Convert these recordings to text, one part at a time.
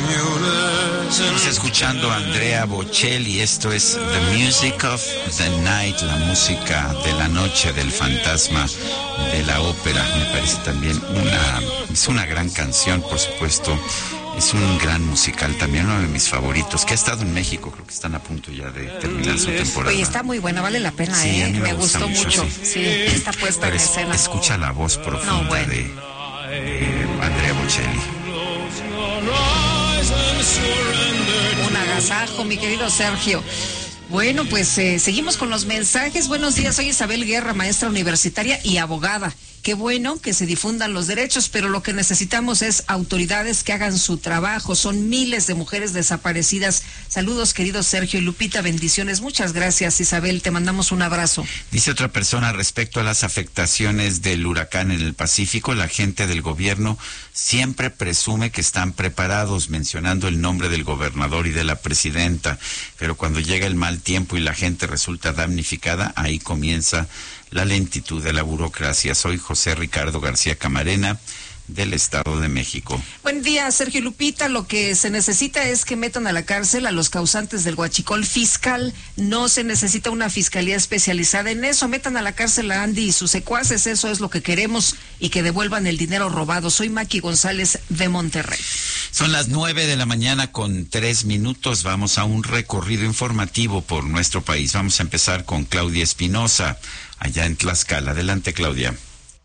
Estamos escuchando a Andrea Bocelli. Esto es The Music of the Night, la música de la noche, del fantasma de la ópera. Me parece también es una gran canción, por supuesto. Es un gran musical también, uno de mis favoritos, que ha estado en México. Creo que están a punto ya de terminar su temporada. Oye, está muy buena, vale la pena, sí, me gustó mucho. Sí, está puesta en escena. Escucha la voz profunda de Andrea Bocelli. Un agasajo, mi querido Sergio. Bueno, pues seguimos con los mensajes. Buenos días, soy Isabel Guerra, maestra universitaria y abogada. Qué bueno que se difundan los derechos, pero lo que necesitamos es autoridades que hagan su trabajo. Son miles de mujeres desaparecidas. Saludos, queridos Sergio y Lupita, bendiciones. Muchas gracias, Isabel, te mandamos un abrazo. Dice otra persona, respecto a las afectaciones del huracán en el Pacífico, la gente del gobierno siempre presume que están preparados, mencionando el nombre del gobernador y de la presidenta, pero cuando llega el mal tiempo y la gente resulta damnificada, ahí comienza la lentitud de la burocracia. Soy José Ricardo García Camarena, del Estado de México. Buen día, Sergio y Lupita. Lo que se necesita es que metan a la cárcel a los causantes del huachicol fiscal. No se necesita una fiscalía especializada en eso. Metan a la cárcel a Andy y sus secuaces. Eso es lo que queremos, y que devuelvan el dinero robado. Soy Maki González de Monterrey. Son las 9:03 a.m. Vamos a un recorrido informativo por nuestro país. Vamos a empezar con Claudia Espinosa, allá en Tlaxcala. Adelante, Claudia.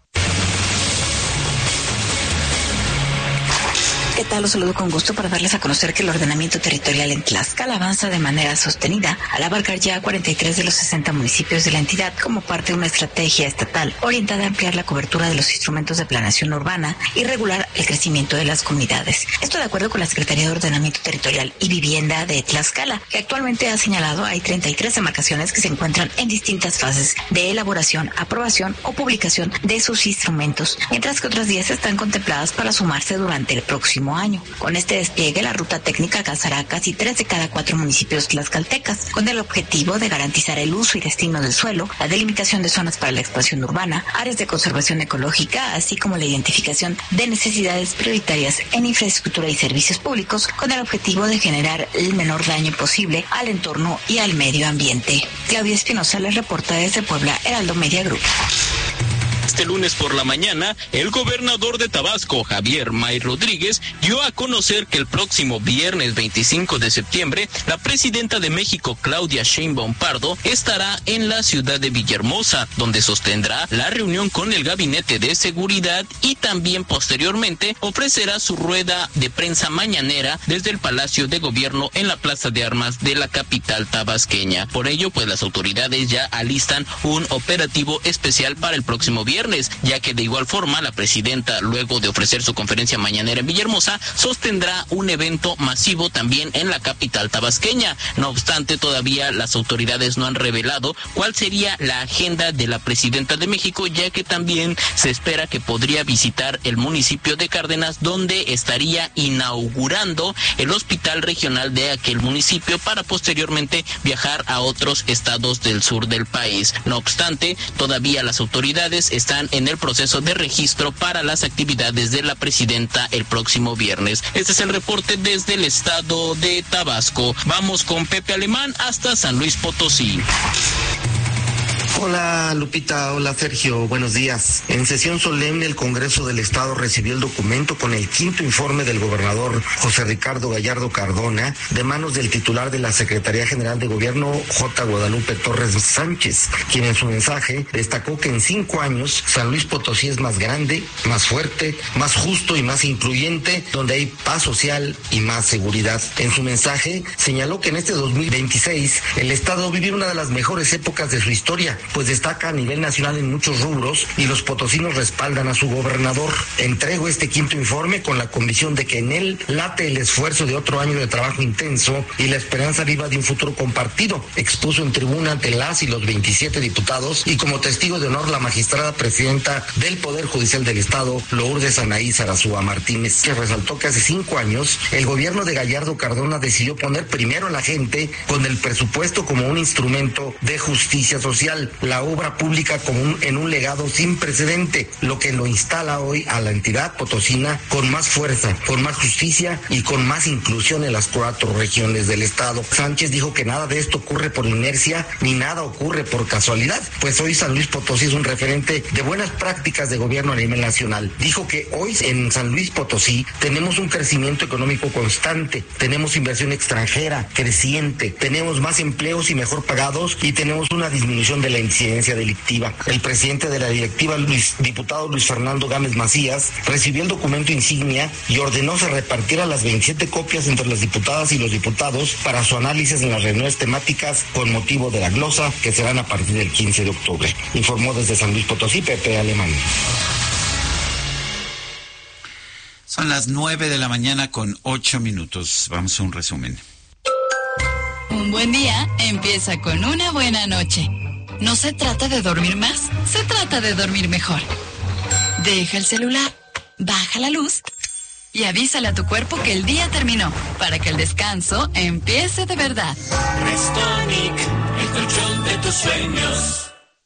¿Qué tal? Los saludo con gusto para darles a conocer que el ordenamiento territorial en Tlaxcala avanza de manera sostenida al abarcar ya 43 de los 60 municipios de la entidad como parte de una estrategia estatal orientada a ampliar la cobertura de los instrumentos de planeación urbana y regular el crecimiento de las comunidades. Esto de acuerdo con la Secretaría de Ordenamiento Territorial y Vivienda de Tlaxcala, que actualmente ha señalado hay 33 demarcaciones que se encuentran en distintas fases de elaboración, aprobación o publicación de sus instrumentos, mientras que otras 10 están contempladas para sumarse durante el próximo año. Con este despliegue, la ruta técnica alcanzará casi 3 de cada 4 municipios tlaxcaltecas, con el objetivo de garantizar el uso y destino del suelo, la delimitación de zonas para la expansión urbana, áreas de conservación ecológica, así como la identificación de necesidades prioritarias en infraestructura y servicios públicos, con el objetivo de generar el menor daño posible al entorno y al medio ambiente. Claudia Espinosa les reporta desde Puebla, Heraldo Media Group. Este lunes por la mañana, el gobernador de Tabasco, Javier May Rodríguez, dio a conocer que el próximo viernes 25 de septiembre, la presidenta de México, Claudia Sheinbaum Pardo, estará en la ciudad de Villahermosa, donde sostendrá la reunión con el Gabinete de Seguridad y también posteriormente ofrecerá su rueda de prensa mañanera desde el Palacio de Gobierno en la Plaza de Armas de la capital tabasqueña. Por ello, pues las autoridades ya alistan un operativo especial para el próximo viernes, ya que de igual forma la presidenta, luego de ofrecer su conferencia mañanera en Villahermosa, sostendrá un evento masivo también en la capital tabasqueña. No obstante, todavía las autoridades no han revelado cuál sería la agenda de la presidenta de México, ya que también se espera que podría visitar el municipio de Cárdenas, donde estaría inaugurando el hospital regional de aquel municipio para posteriormente viajar a otros estados del sur del país. No obstante, todavía las autoridades están en el proceso de registro para las actividades de la presidenta el próximo viernes. Este es el reporte desde el estado de Tabasco. Vamos con Pepe Alemán hasta San Luis Potosí. Hola Lupita, hola Sergio, buenos días. En sesión solemne el Congreso del Estado recibió el documento con el quinto informe del gobernador José Ricardo Gallardo Cardona de manos del titular de la Secretaría General de Gobierno, J. Guadalupe Torres Sánchez, quien en su mensaje destacó que en 5 años San Luis Potosí es más grande, más fuerte, más justo y más incluyente, donde hay paz social y más seguridad. En su mensaje señaló que en este 2026 el Estado vive una de las mejores épocas de su historia, pues destaca a nivel nacional en muchos rubros y los potosinos respaldan a su gobernador. Entrego este quinto informe con la convicción de que en él late el esfuerzo de otro año de trabajo intenso y la esperanza viva de un futuro compartido, expuso en tribuna ante las y los 27 diputados y como testigo de honor la magistrada presidenta del Poder Judicial del Estado, Lourdes Anaí Sarasúa Martínez, que resaltó que hace 5 años el gobierno de Gallardo Cardona decidió poner primero a la gente con el presupuesto como un instrumento de justicia social. nacional la obra pública en un legado sin precedente, lo que lo instala hoy a la entidad potosina con más fuerza, con más justicia y con más inclusión en las 4 regiones del estado. Sánchez dijo que nada de esto ocurre por inercia ni nada ocurre por casualidad, pues hoy San Luis Potosí es un referente de buenas prácticas de gobierno a nivel nacional. Dijo que hoy en San Luis Potosí tenemos un crecimiento económico constante, tenemos inversión extranjera creciente, tenemos más empleos y mejor pagados y tenemos una disminución de la incidencia delictiva. El presidente de la directiva, diputado Luis Fernando Gámez Macías, recibió el documento insignia y ordenó se repartiera las 27 copias entre las diputadas y los diputados para su análisis en las reuniones temáticas con motivo de la glosa que serán a partir del 15 de octubre. Informó desde San Luis Potosí, Pepe Alemán. Son las 9:08 a.m. Vamos a un resumen. Un buen día empieza con una buena noche. No se trata de dormir más, se trata de dormir mejor. Deja el celular, baja la luz y avísale a tu cuerpo que el día terminó, para que el descanso empiece de verdad. Restonic, el colchón de tus sueños.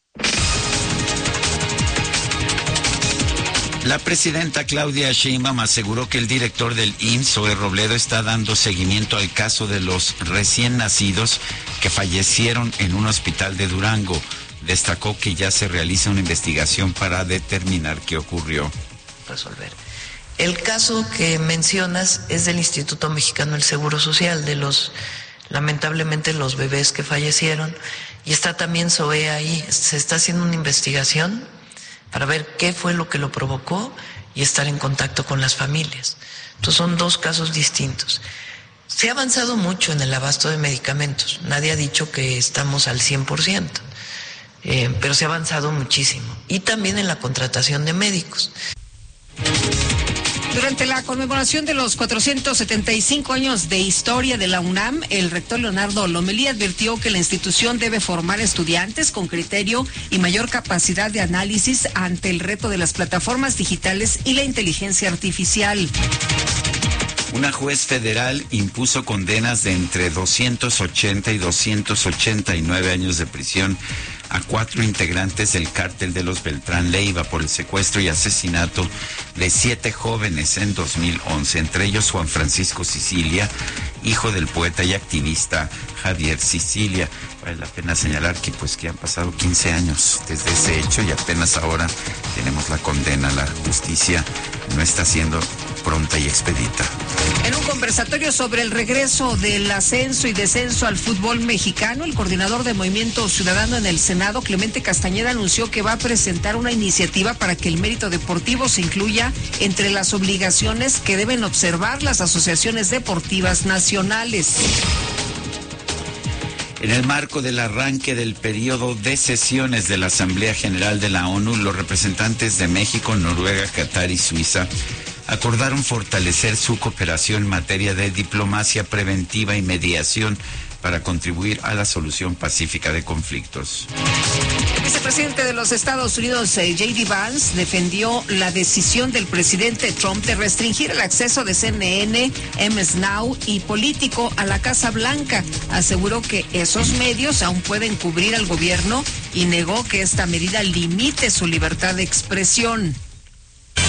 La presidenta Claudia Sheinbaum aseguró que el director del IMSS, Zoe Robledo, está dando seguimiento al caso de los recién nacidos que fallecieron en un hospital de Durango. Destacó que ya se realiza una investigación para determinar qué ocurrió. Resolver. El caso que mencionas es del Instituto Mexicano del Seguro Social, lamentablemente los bebés que fallecieron, y está también Zoe ahí. Se está haciendo una investigación para ver qué fue lo que lo provocó y estar en contacto con las familias. Entonces son 2 casos distintos. Se ha avanzado mucho en el abasto de medicamentos. Nadie ha dicho que estamos al 100%, pero se ha avanzado muchísimo. Y también en la contratación de médicos. Durante la conmemoración de los 475 años de historia de la UNAM, el rector Leonardo Lomelí advirtió que la institución debe formar estudiantes con criterio y mayor capacidad de análisis ante el reto de las plataformas digitales y la inteligencia artificial. Una juez federal impuso condenas de entre 280 y 289 años de prisión a 4 integrantes del cártel de los Beltrán Leiva por el secuestro y asesinato de 7 jóvenes en 2011, entre ellos Juan Francisco Sicilia, hijo del poeta y activista Javier Sicilia. Vale la pena señalar que han pasado 15 años desde ese hecho y apenas ahora tenemos la condena. La justicia no está siendo pronta y expedita. En un conversatorio sobre el regreso del ascenso y descenso al fútbol mexicano, el coordinador de Movimiento Ciudadano en el Senado, Clemente Castañeda, anunció que va a presentar una iniciativa para que el mérito deportivo se incluya entre las obligaciones que deben observar las asociaciones deportivas nacionales. En el marco del arranque del periodo de sesiones de la Asamblea General de la ONU, los representantes de México, Noruega, Qatar y Suiza acordaron fortalecer su cooperación en materia de diplomacia preventiva y mediación para contribuir a la solución pacífica de conflictos. El vicepresidente de los Estados Unidos, J.D. Vance, defendió la decisión del presidente Trump de restringir el acceso de CNN, MS Now y Político a la Casa Blanca. Aseguró que esos medios aún pueden cubrir al gobierno y negó que esta medida limite su libertad de expresión.